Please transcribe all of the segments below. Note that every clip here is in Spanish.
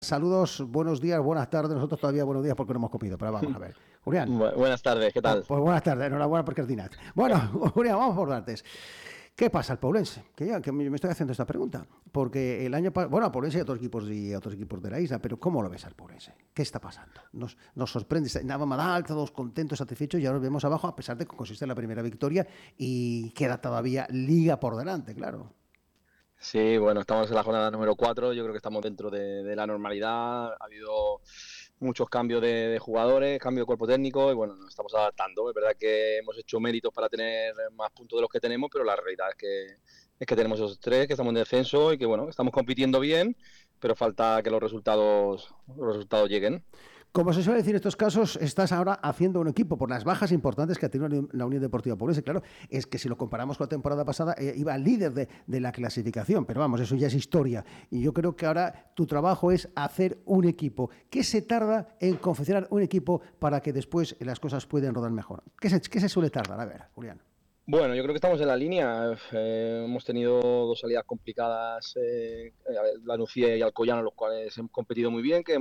Saludos, buenos días, buenas tardes. Nosotros todavía buenos días porque no hemos comido, pero vamos a ver. Julián. Buenas tardes, ¿qué tal? Pues buenas tardes, enhorabuena porque es Dinat. Bueno, Julián, vamos por partes. ¿Qué pasa al Poblense? Que me estoy haciendo esta pregunta. Porque el año pasado, bueno, al Poblense y a otros equipos de la isla, pero ¿cómo lo ves al Poblense? ¿Qué está pasando? Nos sorprende, nada más todos contentos, satisfechos, y ahora nos vemos abajo, a pesar de que consiste en la primera victoria y queda todavía liga por delante, claro. Sí, bueno, estamos en la jornada número 4. Yo creo que estamos dentro de la normalidad. Ha habido muchos cambios de jugadores, cambio de cuerpo técnico y bueno, nos estamos adaptando. Es verdad que hemos hecho méritos para tener más puntos de los que tenemos, pero la realidad es que tenemos esos tres, que estamos en descenso y que bueno, estamos compitiendo bien, pero falta que los resultados lleguen. Como se suele decir en estos casos, estás ahora haciendo un equipo por las bajas importantes que ha tenido la Unión Deportiva Poblense. Claro, es que si lo comparamos con la temporada pasada, iba líder de la clasificación, pero vamos, eso ya es historia. Y yo creo que ahora tu trabajo es hacer un equipo. ¿Qué se tarda en confeccionar un equipo para que después las cosas puedan rodar mejor? ¿Qué se suele tardar? A ver, Julián. Bueno, yo creo que estamos en la línea. Hemos tenido dos salidas complicadas, la Nucía y Alcoyano, los cuales hemos competido muy bien, que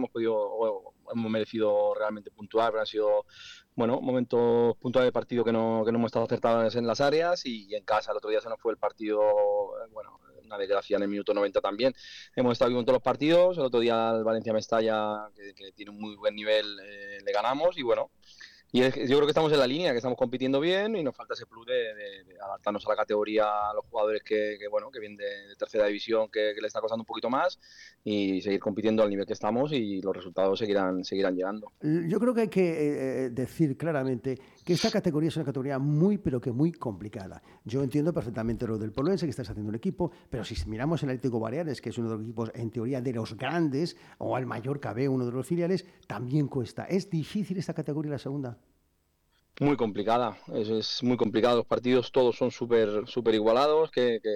hemos merecido realmente puntuar, pero han sido, bueno, momentos puntuales de partido que no hemos estado acertados en las áreas y en casa el otro día se nos fue el partido, bueno, una desgracia en el minuto 90 también. Hemos estado bien en todos los partidos, el otro día al Valencia Mestalla, que tiene un muy buen nivel, le ganamos y bueno. Yo creo que estamos en la línea, que estamos compitiendo bien y nos falta ese plus de adaptarnos a la categoría, a los jugadores bueno, que vienen de tercera división, que le está costando un poquito más y seguir compitiendo al nivel que estamos y los resultados seguirán llegando. Yo creo que hay que decir claramente que esta categoría es una categoría muy, pero que muy complicada. Yo entiendo perfectamente lo del Poblense, que estás haciendo un equipo, pero si miramos el Atlético Baleares, que es uno de los equipos, en teoría, de los grandes, o al Mallorca B, uno de los filiales, también cuesta. ¿Es difícil esta categoría, la segunda? Muy complicada, es muy complicado. Los partidos todos son súper igualados,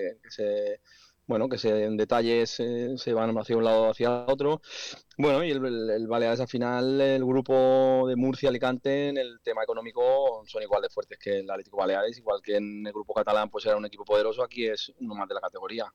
que en detalles se van hacia un lado o hacia otro. Bueno, y el Baleares al final, el grupo de Murcia, Alicante, en el tema económico son igual de fuertes que el Atlético Baleares, igual que en el grupo catalán pues era un equipo poderoso, aquí es uno más de la categoría.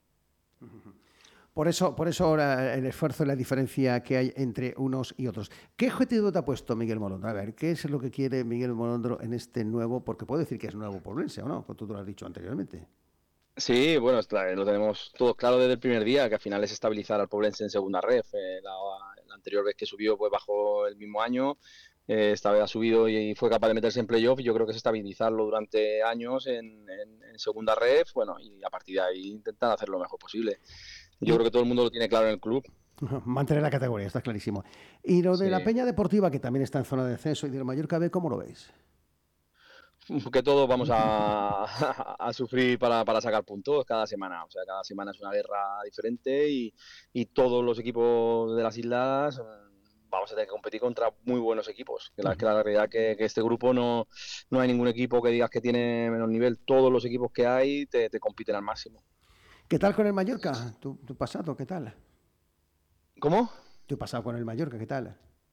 Por eso ahora el esfuerzo y la diferencia que hay entre unos y otros. ¿Qué objetivo te ha puesto Miguel Molondro? A ver, ¿qué es lo que quiere Miguel Molondro en este nuevo? Porque puedo decir que es nuevo poblense, ¿o no? Como tú lo has dicho anteriormente. Sí, bueno, lo tenemos todo claro desde el primer día, que al final es estabilizar al Poblense en segunda ref. La anterior vez que subió pues bajó el mismo año, esta vez ha subido y fue capaz de meterse en playoff y yo creo que es estabilizarlo durante años en segunda ref, bueno, y a partir de ahí intentar hacer lo mejor posible. Yo Y creo que todo el mundo lo tiene claro en el club. mantener la categoría, está clarísimo. Y lo de la Sí. Peña Deportiva, que también está en zona de descenso, y del Mallorca B, ¿cómo lo veis? Que todos vamos a sufrir para sacar puntos cada semana. O sea, cada semana es una guerra diferente y todos los equipos de las islas vamos a tener que competir contra muy buenos equipos. Que la realidad que este grupo no hay ningún equipo que digas que tiene menos nivel. Todos los equipos que hay te compiten al máximo. ¿Qué tal con el Mallorca? ¿Tu pasado, qué tal? ¿Cómo? ¿Tu pasado con el Mallorca, qué tal?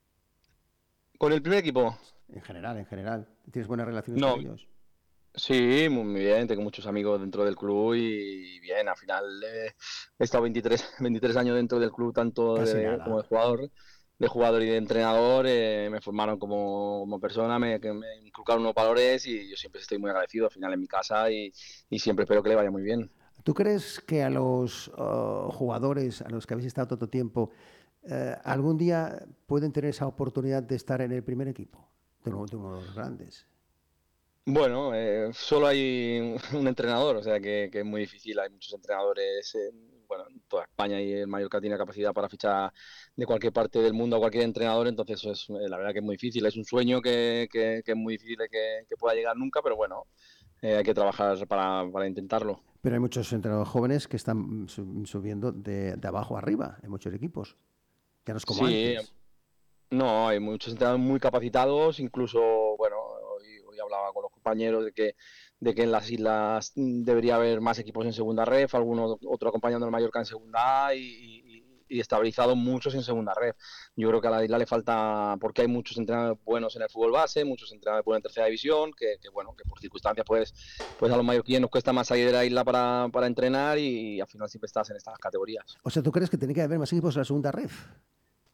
¿Con el primer equipo? En general, en general. ¿Tienes buenas relaciones con No, ellos? sí, muy bien, tengo muchos amigos dentro del club y bien, al final he estado 23 años dentro del club, tanto Casi como nada. de jugador y de entrenador, me formaron como persona, que me inculcaron unos valores y yo siempre estoy muy agradecido al final en mi casa y siempre espero que le vaya muy bien. ¿Tú crees que a los jugadores, a los que habéis estado tanto tiempo, algún día pueden tener esa oportunidad de estar en el primer equipo de uno de los grandes? Bueno, solo hay un entrenador, o sea que es muy difícil. Hay muchos entrenadores, en toda España y el Mallorca tiene capacidad para fichar de cualquier parte del mundo a cualquier entrenador, entonces la verdad que es muy difícil. Es un sueño que es muy difícil de que pueda llegar nunca, pero bueno, hay que trabajar para intentarlo. Pero hay muchos entrenadores jóvenes que están subiendo de abajo a arriba en muchos equipos. Ya no es como Sí, antes. no, hay muchos entrenadores muy capacitados, incluso, bueno, hoy hablaba con los compañeros de que en las islas debería haber más equipos en segunda ref, alguno otro acompañando al Mallorca en segunda A y estabilizados muchos en segunda ref. Yo creo que a la isla le falta, porque hay muchos entrenadores buenos en el fútbol base, muchos entrenadores buenos en tercera división, bueno, que por circunstancias pues a los mallorquíes nos cuesta más salir de la isla para entrenar y al final siempre estás en estas categorías. O sea, ¿tú crees que tiene que haber más equipos en la segunda red?